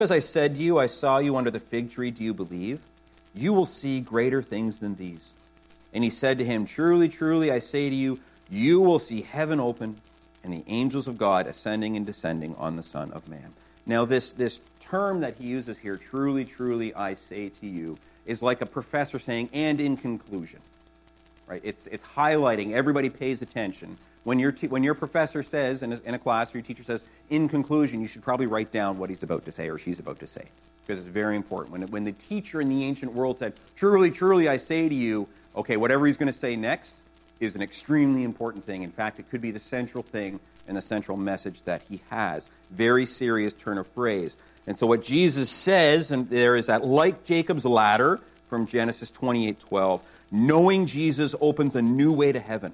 Because I said to you, I saw you under the fig tree, do you believe? You will see greater things than these. And he said to him, truly, truly, I say to you, you will see heaven open and the angels of God ascending and descending on the Son of Man. Now, this term that he uses here, truly, truly, I say to you, is like a professor saying, and in conclusion. Right? It's highlighting, everybody pays attention. When your professor says, in a class, or your teacher says, in conclusion, you should probably write down what he's about to say or she's about to say. Because it's very important. When the teacher in the ancient world said, truly, truly, I say to you, okay, whatever he's going to say next is an extremely important thing. In fact, it could be the central thing and the central message that he has. Very serious turn of phrase. And so what Jesus says, and there is that like Jacob's ladder from Genesis 28:12, knowing Jesus opens a new way to heaven.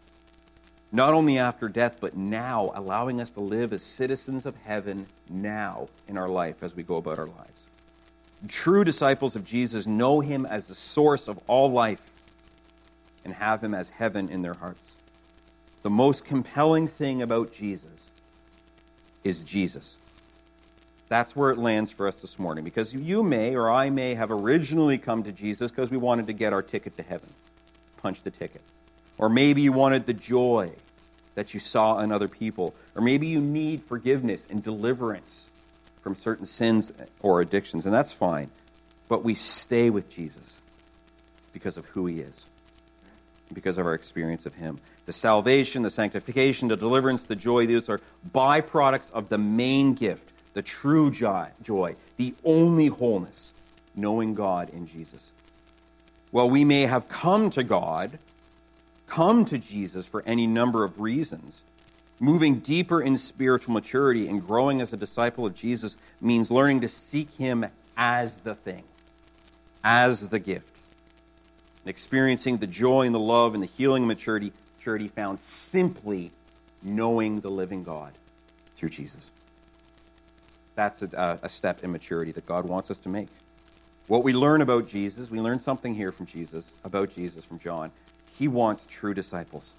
Not only after death, but now, allowing us to live as citizens of heaven now in our life as we go about our lives. True disciples of Jesus know him as the source of all life and have him as heaven in their hearts. The most compelling thing about Jesus is Jesus. That's where it lands for us this morning, because you may or I may have originally come to Jesus because we wanted to get our ticket to heaven, punch the ticket. Or maybe you wanted the joy that you saw in other people. Or maybe you need forgiveness and deliverance from certain sins or addictions, and that's fine. But we stay with Jesus because of who he is, because of our experience of him. The salvation, the sanctification, the deliverance, the joy, these are byproducts of the main gift, the true joy, the only wholeness, knowing God in Jesus. Well, we may have come to God, come to Jesus for any number of reasons. Moving deeper in spiritual maturity and growing as a disciple of Jesus means learning to seek him as the thing, as the gift. And experiencing the joy and the love and the healing and maturity found simply knowing the living God through Jesus. That's a step in maturity that God wants us to make. What we learn about Jesus, we learn something here from Jesus, about Jesus from John. He wants true disciples.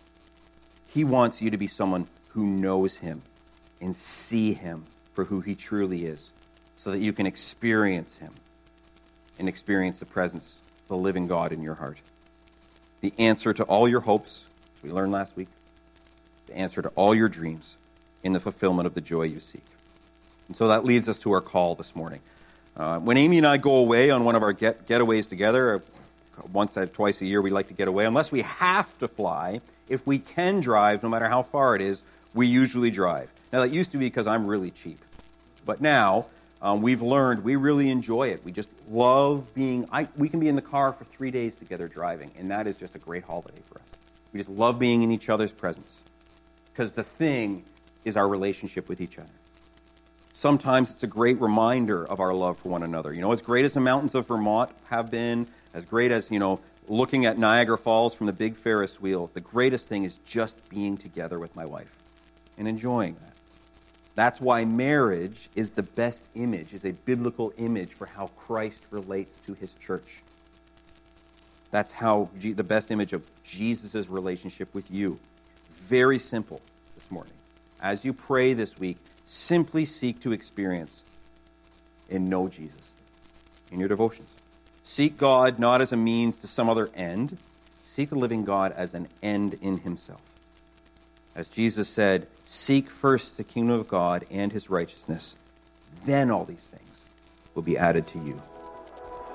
He wants you to be someone who knows him and see him for who he truly is, so that you can experience him and experience the presence of the living God in your heart. The answer to all your hopes, as we learned last week, the answer to all your dreams in the fulfillment of the joy you seek. And so that leads us to our call this morning. When Amy and I go away on one of our getaways together, once or twice a year we like to get away, unless we have to fly, if we can drive, no matter how far it is, we usually drive. Now that used to be because I'm really cheap. But now, we've learned we really enjoy it. We just love we can be in the car for 3 days together driving, and that is just a great holiday for us. We just love being in each other's presence, because the thing is our relationship with each other. Sometimes it's a great reminder of our love for one another. You know, as great as the mountains of Vermont have been, as great as, looking at Niagara Falls from the big Ferris wheel, the greatest thing is just being together with my wife and enjoying that. That's why marriage is the best image, is a biblical image for how Christ relates to his church. That's how the best image of Jesus' relationship with you. Very simple this morning. As you pray this week, simply seek to experience and know Jesus in your devotions. Seek God not as a means to some other end. Seek the living God as an end in himself. As Jesus said, seek first the kingdom of God and his righteousness. Then all these things will be added to you.